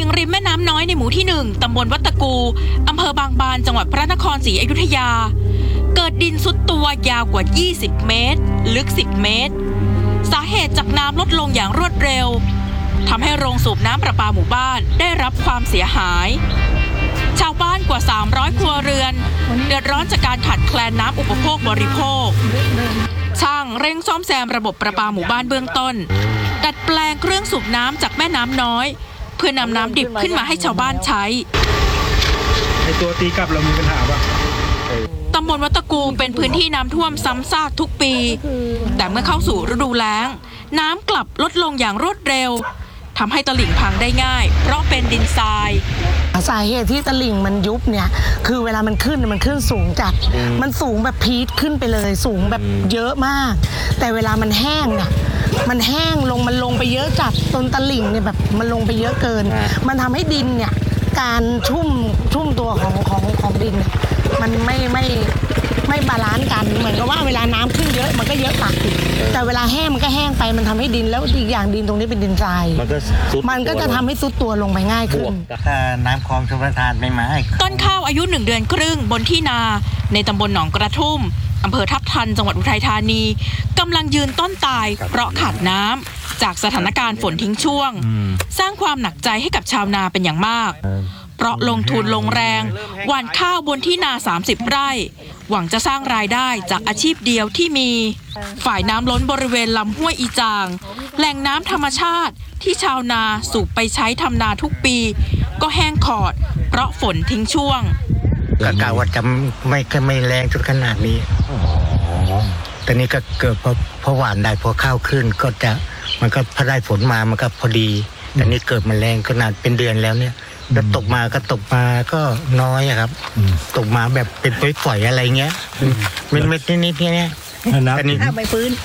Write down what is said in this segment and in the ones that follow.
งริมแม่น้ำน้อยในหมู่ที่1ตำบลวัดตะกูอำเภอบางบานจังหวัดพระนครศรีอยุธยาเกิดดินซุดตัวยาวกว่า20เมตรลึก10เมตรสาเหตุจากน้ำลดลงอย่างรวดเร็วทำให้โรงสูบน้ำประปาหมู่บ้านได้รับความเสียหายชาวบ้านกว่า300ครัวเรือนเดือดร้อนจากการขาดแคลนน้ำอุปโภคบริโภคช่างเร่งซ่อมแซมระบบประปาหมู่บ้านเบื้องต้นดัดแปลงเครื่องสูบน้ำจากแม่น้ำน้อยเพื่อนำน้ำดิบขึ้นมาให้ชาวบ้านใช้ในตัวตีกลับเรามีปัญหาป่ะตำบลวัดตะกูเป็นพื้นที่น้ำท่วมซ้ำซากทุกปีแต่เมื่อเข้าสู่ฤดูแล้งน้ำกลับลดลงอย่างรวดเร็วทำให้ตลิ่งพังได้ง่ายเพราะเป็นดินทรายสาเหตุที่ตลิ่งมันยุบเนี่ยคือเวลามันขึ้นสูงจัดมันสูงแบบพีทขึ้นไปเลยสูงแบบเยอะมากแต่เวลามันแห้งเนี่ยมันแห้งลงมันลงไปเยอะจัดจนตลิ่งเนี่ยแบบมันลงไปเยอะเกินมันทำให้ดินเนี่ยการชุ่มตัวของดินมันไม่บาลานซ์กันเหมือนกับว่าเวลาน้ำขึ้นเยอะมันก็เยอะตักแต่เวลาแห้งมันก็แห้งไปมันทำให้ดินแล้วอีกอย่างดินตรงนี้เป็นดินทรายมันก็จะทำให้ซุดตัวลงไปง่ายขึ้นถ้าน้ำคลองชลประทานไม่มาต้นข้าวอายุ1 เดือนครึ่งบนที่นาในตำบลหนองกระทุ่มอำเภอทับทันจังหวัดอุทัยธานีกำลังยืนต้นตายเพราะขาดน้ำจากสถานการณ์ฝนทิ้งช่วงสร้างความหนักใจให้กับชาวนาเป็นอย่างมากเพราะลงทุนลงแรงหว่านข้าวบนที่นา30 ไร่หวังจะสร้างรายได้จากอาชีพเดียวที่มีฝ่ายน้ำล้นบริเวณลำห้วยอีจางแหล่งน้ำธรรมชาติที่ชาวนาสูบไปใช้ทำนาทุกปีก็แห้งขอดเพราะฝนทิ้งช่วงกะว่าจะไม่แรงจนขนาดนี้แต่นี้ก็เกิดพอหวานได้พอข้าวขึ้นก็จะมันก็พอได้ฝนมามันก็พอดีแต่นี้เกิดมันแรงขนาดเป็นเดือนแล้วเนี่ยแล้วตกมาก็น้อยครับตกมาแบบเป็นฝอยๆอะไรเงี้ยเม็ดนิดๆเนี่ยแต่นี้ข้าวไม่ฟื้น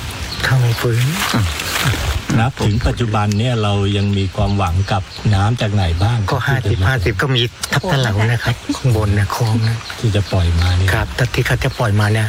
นับถึงปัจจุบันเนี่ยเรายังมีความหวังกับน้ำจากไหนบ้างก็50ก็มีทับตะเหลานะครับข้างบนนะคลองนะที่จะปล่อยมานี่ครับแต่ที่เขาจะปล่อยมาเนี่ย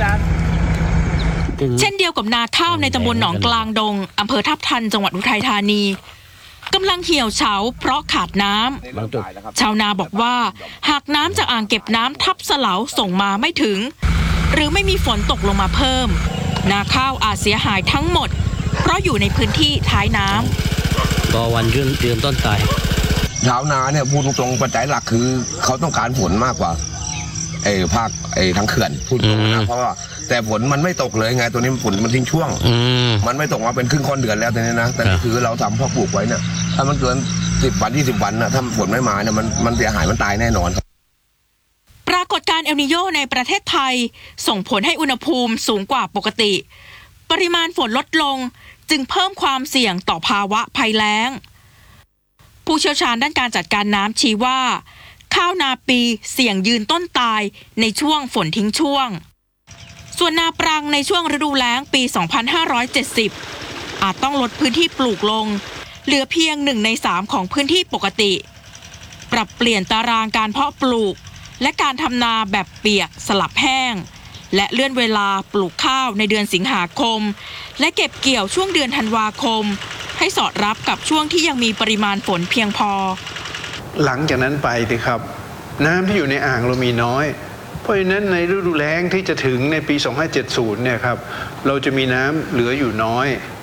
เช่นเดียวกับนาข้าวในตำบลหนองกลางดงอำเภอทับทันจังหวัดอุทัยธานีกำลังเหี่ยวเฉาเพราะขาดน้ำชาวนาบอกว่าหากน้ำจากอ่างเก็บน้ำทับสะเหลาส่งมาไม่ถึงหรือไม่มีฝนตกลงมาเพิ่มนาข้าวอาจเสียหายทั้งหมดเพราะอยู่ในพื้นที่ท้ายน้ำก็วันยืนต้นตายชาวนาเนี่ยพูดตรงๆปัจจัยหลักคือเขาต้องการฝนมากกว่าภาคทางเขื่อนพูดตรงนะเพราะว่าแต่ฝนมันไม่ตกเลยไงตัวนี้ฝนมันทิ้งช่วงมันไม่ตกมาเป็นครึ่งค่อนเดือนแล้วตัวนี้นะแต่คือเราทำพ่อปลูกไว้เนี่ยถ้ามันเกิน10 วัน20 วันนะถ้าฝนไม่มาเนี่ยมันเสียหายมันตายแน่นอนปรากฏการณ์เอลนีโญในประเทศไทยส่งผลให้อุณหภูมิสูงกว่าปกติปริมาณฝนลดลงจึงเพิ่มความเสี่ยงต่อภาวะภัยแล้งผู้เชี่ยวชาญด้านการจัดการน้ำชี้ว่าข้าวนาปีเสี่ยงยืนต้นตายในช่วงฝนทิ้งช่วงส่วนนาปรังในช่วงฤดูแล้งปี 2570 อาจต้องลดพื้นที่ปลูกลงเหลือเพียง1 ใน 3ของพื้นที่ปกติปรับเปลี่ยนตารางการเพาะปลูกและการทำนาแบบเปียกสลับแห้งและเลื่อนเวลาปลูกข้าวในเดือนสิงหาคมและเก็บเกี่ยวช่วงเดือนธันวาคมให้สอดรับกับช่วงที่ยังมีปริมาณฝนเพียงพอหลังจากนั้นไปสิครับน้ำที่อยู่ในอ่างเรามีน้อยเพราะฉะนั้นในฤดูแล้งที่จะถึงในปี 2570 เนี่ยครับเราจะมีน้ำเหลืออยู่น้อย